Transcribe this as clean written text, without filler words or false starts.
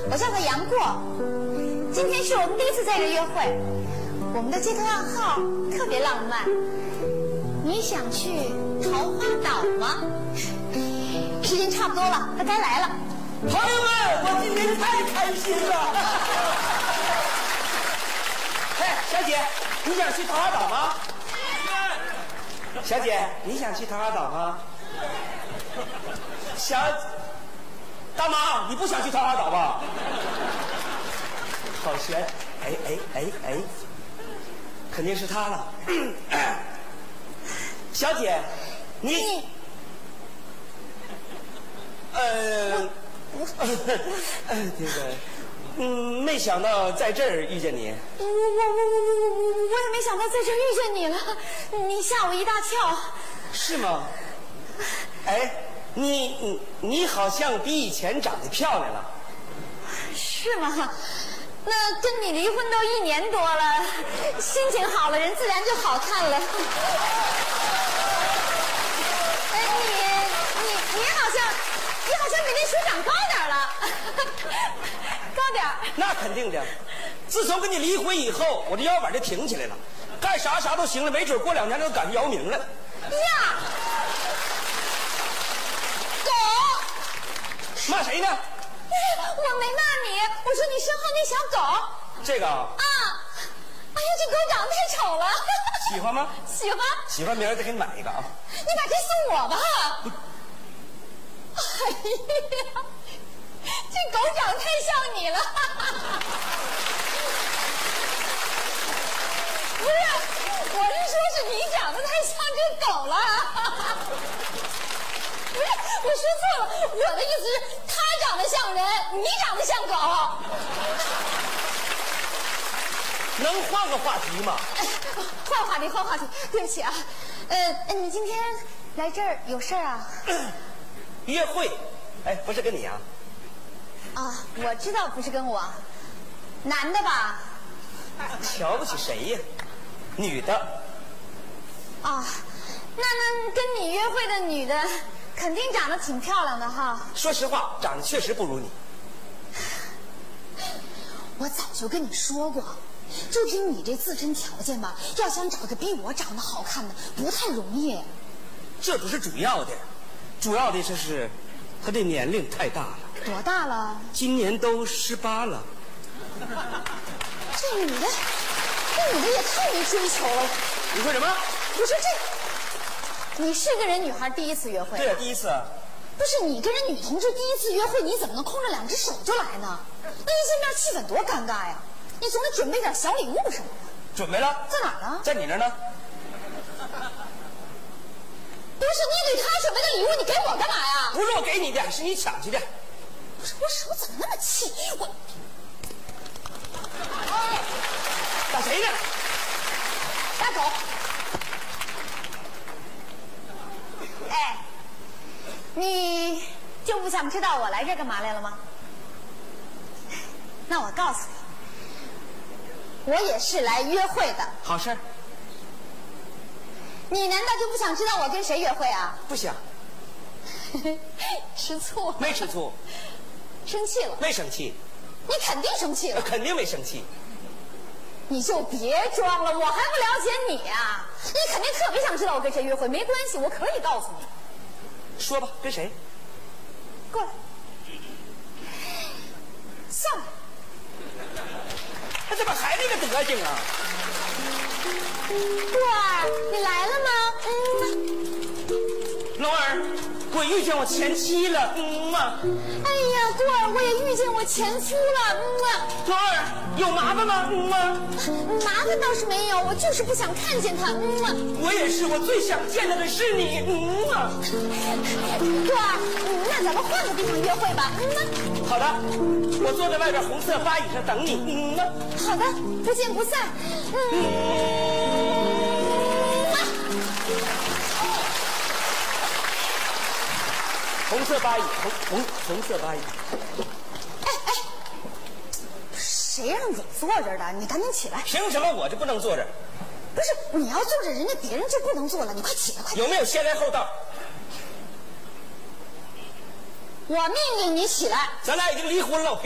我叫做杨过，今天是我们第一次在这约会，我们的街头暗号特别浪漫。你想去桃花岛吗？时间差不多了，他该来了。 朋友们，我今天太开心了！嘿，小姐，你想去桃花岛吗？小姐，你想去桃花岛吗？大妈，你不想去桃花岛吧？好悬！哎，肯定是他了。小姐，你没想到在这儿遇见你。 我也没想到在这儿遇见你了，你吓我一大跳。 是吗？哎，你好像比以前长得漂亮了。 是吗？那跟你离婚都1年多了，心情好了，人自然就好看了。哎，你好像比那书长高点了，高点。 那肯定的，自从跟你离婚以后，我这腰板就挺起来了，干啥都行了，没准过2年就赶上姚明了。 呀，狗！ 骂谁呢？ 我没骂你，我说你身后那小狗。 这个啊？ 哎呀，这狗长得太丑了。 喜欢吗？ 喜欢。 喜欢，明儿再给你买一个啊。 你把这送我吧。哎呀，这狗长得太像你了。不是，我是说是你长得太像这狗了。不是，我说错了，我的意思是他长得像人，你长得像狗。 能换个话题吗？ 换话题，对不起啊。你今天来这儿有事儿啊？ 约会？哎，不是跟你啊？ 啊，我知道不是跟我，男的吧？ 瞧不起谁呀？女的。 啊，那跟你约会的女的肯定长得挺漂亮的哈。 说实话，长得确实不如你。 我早就跟你说过，就凭你这自身条件吧，要想找个比我长得好看的不太容易。 这不是主要的，主要的就是他这年龄太大了。 多大了？ 今年都18了。 这女的也太没追求了。 你说什么？ 不是这，你是跟人女孩第一次约会？ 对啊，第一次。 不是你跟人女同志第一次约会，你怎么能空着2只手就来呢？那一见面气氛多尴尬呀！你总得准备点小礼物什么的。 准备了。 在哪儿呢？ 在你那儿呢。 不是你给他准备的礼物，你给我干嘛呀？ 不是我给你的，是你抢去的。 不是我手怎么那么气？我打谁呢？ 打狗。哎，你就不想知道我来这儿干嘛来了吗？那我告诉你，我也是来约会的。 好事儿。 你难道就不想知道我跟谁约会啊？ 不想。 吃醋？ 没吃醋。 生气了？ 没生气。 你肯定生气了。 肯定没生气。 你就别装了，我还不了解你啊！你肯定特别想知道我跟谁约会，没关系，我可以告诉你。 说吧，跟谁？ 过来。算了。 他怎么还那个德行啊？ 过儿，你来了吗？ 龙儿，我遇见我前妻了。 哎呀，过儿，我也遇见我前夫了。 龙儿，有麻烦吗？ 麻烦倒是没有，我就是不想看见他。 我也是，我最想见到的是你。 过儿，那咱们换个地方约会吧。 好的，我坐在外边红色巴椅上等你。 好的，不见不散。 红色巴椅，红色巴椅。 哎，谁让你坐这儿的？你赶紧起来！ 凭什么我就不能坐这儿？ 不是，你要坐着，人家别人就不能坐了。你快起来，快！ 有没有先来后到？ 我命令你起来！ 咱俩已经离婚了。